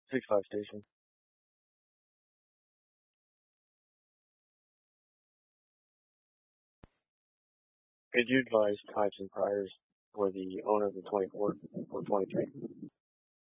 6-5 station. Could you advise types and priors for the owner of the 24 or 23?